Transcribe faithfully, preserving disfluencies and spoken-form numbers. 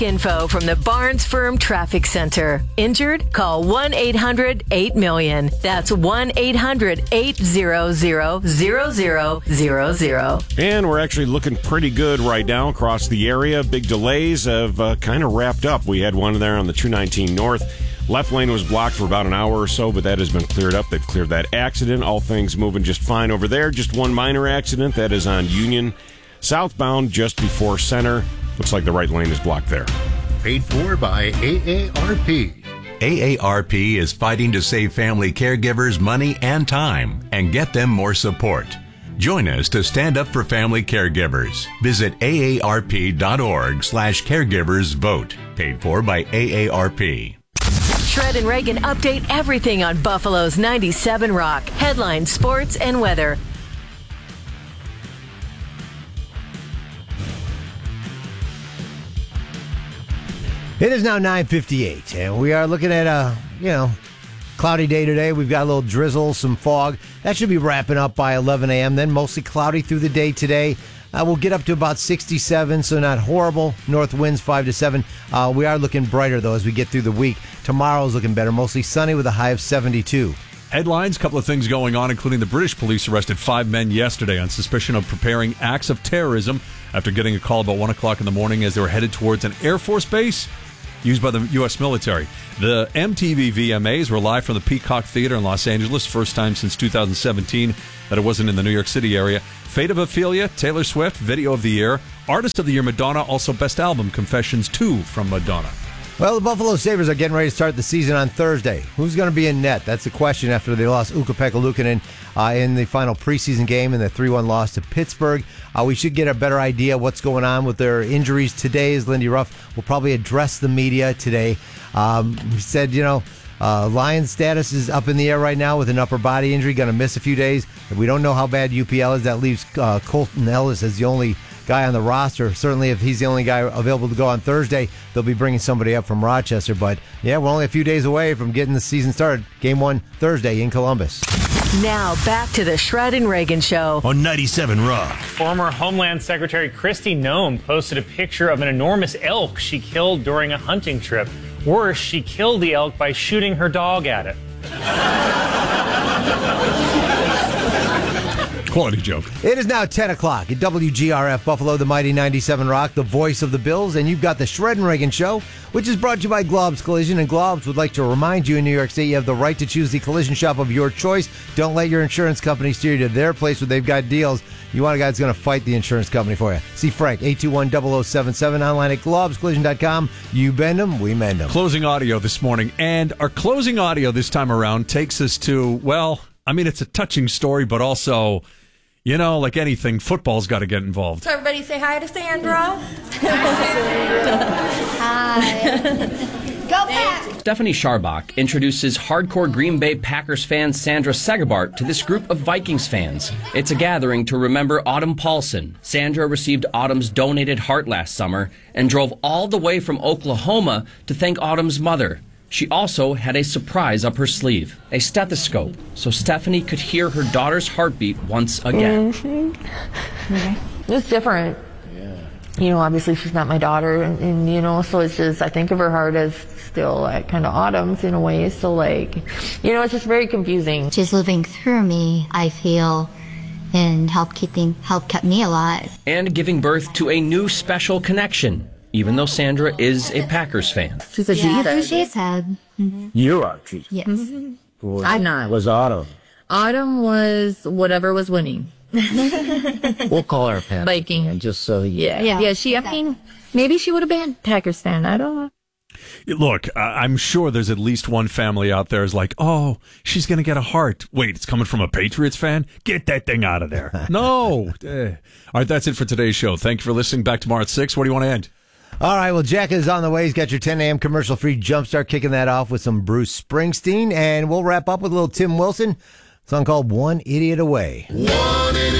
Info from the Barnes Firm Traffic Center. Injured? Call one eight hundred eight million. That's one eight hundred eight hundred zero zero zero zero zero. And we're actually looking pretty good right now across the area. Big delays have uh, kind of wrapped up. We had one there on the two nineteen North. Left lane was blocked for about an hour or so, but that has been cleared up. They've cleared that accident. All things moving just fine over there. Just one minor accident. That is on Union. Southbound just before Center. Looks like the right lane is blocked there. Paid for by A A R P. A A R P is fighting to save family caregivers money and time and get them more support. Join us to stand up for family caregivers. Visit A A R P dot org slash caregivers vote. Paid for by A A R P. Shred and Reagan update everything on Buffalo's ninety-seven Rock. Headlines, sports, and weather. It is now nine fifty-eight, and we are looking at a, you know, cloudy day today. We've got a little drizzle, some fog. That should be wrapping up by eleven a.m., then mostly cloudy through the day today. Uh, we'll get up to about sixty-seven, so not horrible. North winds five to seven. Uh, we are looking brighter, though, as we get through the week. Tomorrow's looking better, mostly sunny with a high of seventy-two. Headlines, a couple of things going on, including the British police arrested five men yesterday on suspicion of preparing acts of terrorism after getting a call about one o'clock in the morning as they were headed towards an Air Force base used by the U S military. The M T V V M As were live from the Peacock Theater in Los Angeles, first time since two thousand seventeen that it wasn't in the New York City area. Fate of Ophelia, Taylor Swift, Video of the Year. Artist of the Year, Madonna, also Best Album, Confessions two from Madonna. Well, the Buffalo Sabres are getting ready to start the season on Thursday. Who's going to be in net? That's the question after they lost Ukko-Pekka Luukkonen uh, in the final preseason game in the three one loss to Pittsburgh. Uh, we should get a better idea what's going on with their injuries today, as Lindy Ruff will probably address the media today. Um, he said, you know, uh, Lyon's status is up in the air right now with an upper body injury, going to miss a few days. We don't know how bad U P L is. That leaves uh, Colton Ellis as the only guy on the roster. Certainly, if he's the only guy available to go on Thursday, they'll be bringing somebody up from Rochester. But yeah, we're only a few days away from getting the season started. Game one Thursday in Columbus. Now back to the Shred and Reagan Show On ninety-seven Rock. Former Homeland Secretary Kristi Noem posted a picture of an enormous elk she killed during a hunting trip. Worse, she killed the elk by shooting her dog at it. Quality joke. It is now ten o'clock at W G R F Buffalo, the mighty ninety-seven Rock, the voice of the Bills, and you've got the Shred and Reagan Show, which is brought to you by Glob's Collision. And Glob's would like to remind you in New York State you have the right to choose the collision shop of your choice. Don't let your insurance company steer you to their place where they've got deals. You want a guy that's going to fight the insurance company for you. See Frank, eight two one, zero zero seven seven, online at globs collision dot com. You bend them, we mend them. Closing audio this morning, and our closing audio this time around takes us to, well, I mean, it's a touching story, but also, you know, like anything, football's got to get involved. So everybody say hi to Sandra. Hi. Go back. Stephanie Scharbach introduces hardcore Green Bay Packers fan Sandra Segabart to this group of Vikings fans. It's a gathering to remember Autumn Paulson. Sandra received Autumn's donated heart last summer and drove all the way from Oklahoma to thank Autumn's mother. She also had a surprise up her sleeve, a stethoscope, so Stephanie could hear her daughter's heartbeat once again. Mm-hmm. Okay. It's different. Yeah. You know, obviously she's not my daughter, and, and you know, so it's just, I think of her heart as still like kind of Autumn's in a way, so like, you know, it's just very confusing. She's living through me, I feel, and help keeping, help kept me alive. And giving birth to a new special connection. Even though Sandra is a Packers fan. She's a Yeah, Jesus. she said. Mm-hmm. You are Jesus. Yes. Mm-hmm. I'm not. Was Autumn. Autumn was whatever was winning. We'll call her Pat. Viking. And just so you Yeah. yeah. Yeah, she, I mean, maybe she would have been Packers fan. I don't know. Look, I'm sure there's at least one family out there is like, oh, she's going to get a heart. Wait, it's coming from a Patriots fan? Get that thing out of there. No. Eh. All right, that's it for today's show. Thank you for listening. Back tomorrow at six. What do you want to end? All right, well, Jack is on the way. He's got your ten a.m. commercial-free Jumpstart, kicking that off with some Bruce Springsteen. And we'll wrap up with a little Tim Wilson, a song called One Idiot Away. One idiot.